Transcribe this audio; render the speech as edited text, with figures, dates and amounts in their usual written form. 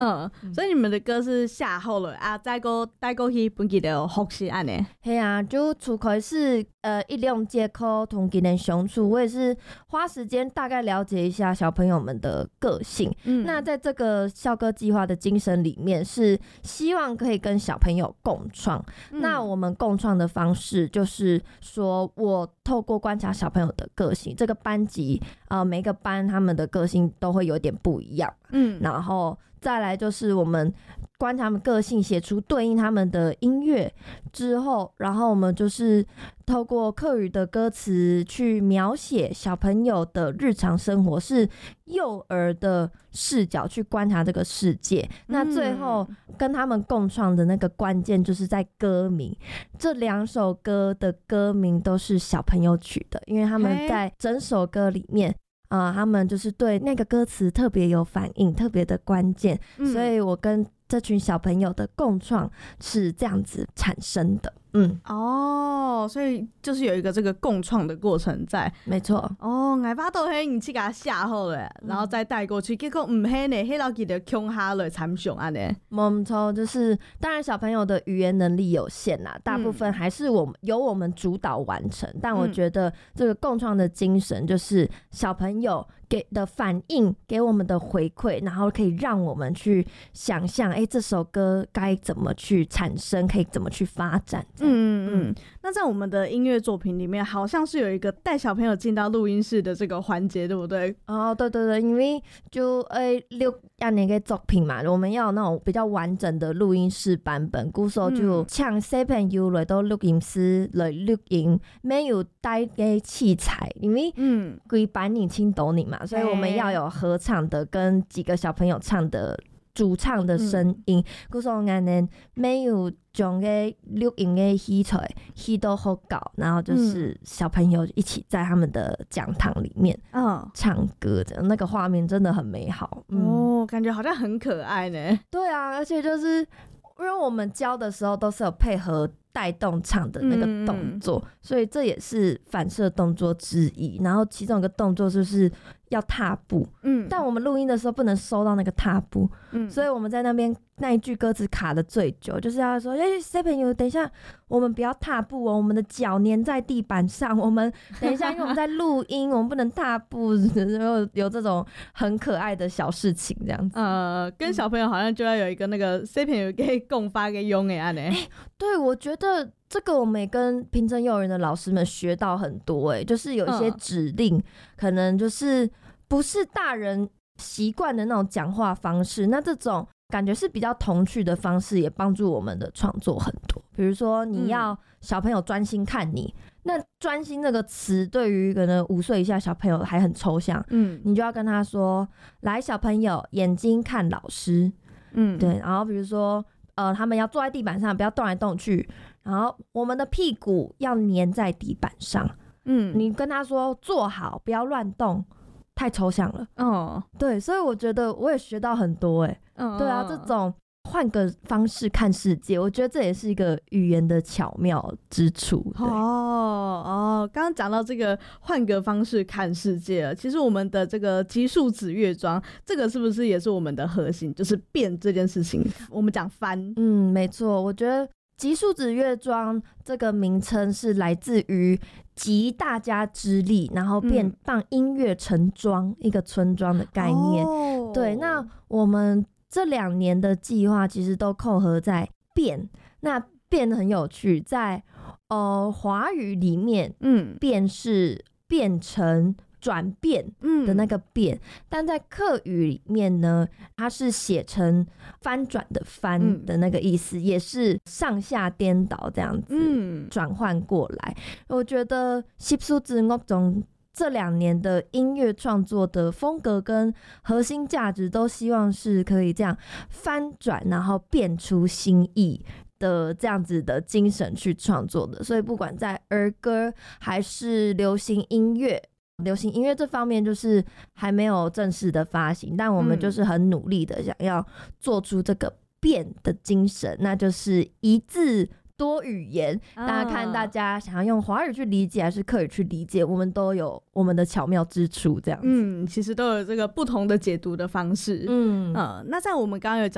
所以你们的歌是下好了啊，再过去本期的复习安尼。 嘿啊，就除开是一两节课同今天相处，我也是花时间大概了解一下小朋友们的个性。那在这个校歌计划的精神里面，是希望可以跟小朋友共创。那我们共创的方式就是说，我透过观察小朋友的个性，这个班级每个班他们的个性都会有点不一样。然后再来就是我们观察他们个性，写出对应他们的音乐之后，然后我们就是透过客语的歌词去描写小朋友的日常生活，是幼儿的视角去观察这个世界。那最后跟他们共创的那个关键就是在歌名，这2首歌的歌名都是小朋友取的，因为他们在整首歌里面他们就是对那个歌词特别有反应，特别的关键，所以我跟这群小朋友的共创是这样子产生的。 所以就是有一个这个共创的过程在。 没错。 我巴豆黑你去给他下好了，然后再带过去，结果黑呢，黑老记得穷下了参详安呢。 没错，就是当然小朋友的语言能力有限啦，大部分还是由我们主导完成。但我觉得这个共创的精神就是小朋友给的反应，给我们的回馈，然后可以让我们去想象，这首歌该怎么去产生，可以怎么去发展。 那在我们的音乐作品里面，好像是有一个带小朋友进到录音室的这个环节，对不对？ 对对对，因为就6年的作品嘛，我们要有那种比较完整的录音室版本，故说就请小朋友来到录音室来录音，没有带个器材，因为规班年轻懂你嘛，所以我们要有合唱的跟几个小朋友唱的主唱的声音，故说我们没有将个录音的器材器都好搞，然后就是小朋友一起在他们的讲堂里面唱歌的那个画面真的很美好。 感觉好像很可爱呢。 对啊，而且就是因为我们教的时候都是有配合带动唱的那个动作，所以这也是反射动作之一。然后其中一个动作就是要踏步，但我们录音的时候不能收到那个踏步，所以我们在那边那一句歌词卡的最久，就是要说小朋友等一下我们不要踏步我们的脚粘在地板上，我们等一下因为我们在录音我们不能踏步有这种很可爱的小事情这样子。 跟小朋友好像就要有一个那个小朋友可以共发给用的安呢。 对，我觉得这个我们也跟平镇幼儿园的老师们学到很多就是有一些指令可能就是不是大人习惯的那种讲话方式，那这种感觉是比较童趣的方式，也帮助我们的创作很多。比如说你要小朋友专心看你，那专心这个词对于可能5岁以下小朋友还很抽象，你就要跟他说，来小朋友眼睛看老师，对，然后比如说他们要坐在地板上不要动来动去，然后我们的屁股要粘在地板上，你跟他说坐好不要乱动，太抽象了。对，所以我觉得我也学到很多对啊，这种换个方式看世界，我觉得这也是一个语言的巧妙之处。 刚刚讲到这个换个方式看世界了，其实我们的这个级数子乐章，这个是不是也是我们的核心，就是变这件事情，我们讲翻。 没错，我觉得级数子乐庄这个名称是来自于集大家之力，然后变让音乐成庄，一个村庄的概念。对，那我们这2年的计划其实都扣合在变，那变很有趣，在华语里面变是变成转变的那个变，但在客语里面呢，它是写成翻转的翻的那个意思，也是上下颠倒这样子转换过来。我觉得10数字乐中这2年的音乐创作的风格跟核心价值都希望是可以这样翻转，然后变出新意的这样子的精神去创作的。所以不管在儿歌还是流行音乐这方面就是还没有正式的发行，但我们就是很努力的想要做出这个变的精神，那就是一字多语言，大家看大家想要用华语去理解还是客语去理解，我们都有我们的巧妙之处这样子。 其实都有这个不同的解读的方式。那在我们刚刚有讲